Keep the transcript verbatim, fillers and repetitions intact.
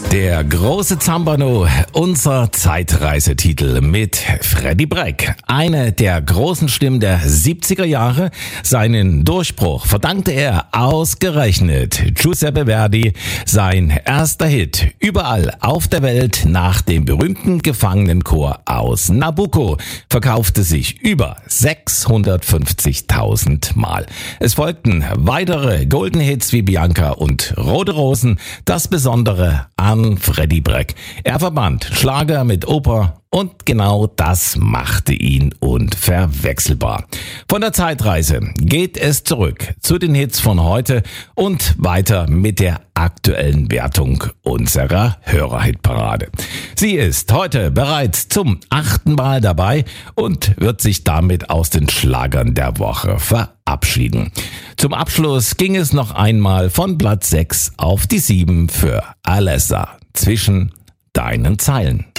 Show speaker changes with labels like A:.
A: Der große Zampano, unser Zeitreisetitel mit Freddie Breck. Eine der großen Stimmen der siebziger Jahre. Seinen Durchbruch verdankte er ausgerechnet Giuseppe Verdi. Sein erster Hit überall auf der Welt nach dem berühmten Gefangenenchor aus Nabucco verkaufte sich über sechshundertfünfzigtausend Mal. Es folgten weitere Golden Hits wie Bianca und Rote Rosen. Das Besondere an Freddie Breck: er verband Schlager mit Oper und genau das machte ihn unverwechselbar. Von der Zeitreise geht es zurück zu den Hits von heute und weiter mit der aktuellen Wertung unserer Hörerhitparade. Sie ist heute bereits zum achten Mal dabei und wird sich damit aus den Schlagern der Woche verabschieden. Zum Abschluss ging es noch einmal von Platz sechs auf die sieben für Alessa, Zwischen deinen Zeilen.